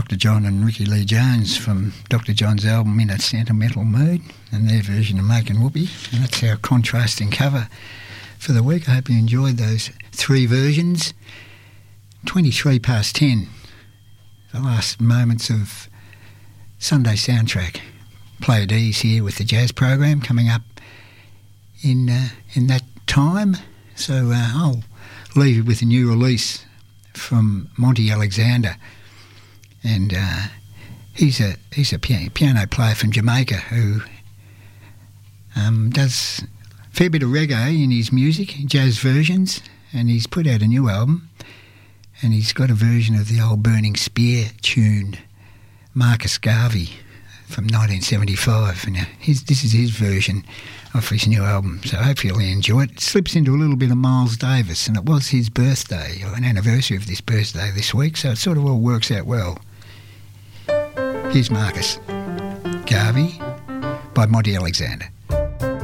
Dr. John and Ricky Lee Jones from Dr. John's album In a Sentimental Mood, and their version of Making Whoopee. And that's our contrasting cover for the week. I hope you enjoyed those three versions. 23 past 10, the last moments of Sunday Soundtrack. Pleiades here with the jazz program coming up in that time. So I'll leave you with a new release from Monty Alexander. And he's a piano player from Jamaica who does a fair bit of reggae in his music, jazz versions, and he's put out a new album, and he's got a version of the old Burning Spear tune, Marcus Garvey, from 1975. And this is his version of his new album, so hopefully you'll enjoy it. It slips into a little bit of Miles Davis, and it was his birthday, or an anniversary of this birthday this week, so it sort of all works out well. Here's Marcus Garvey by Monty Alexander.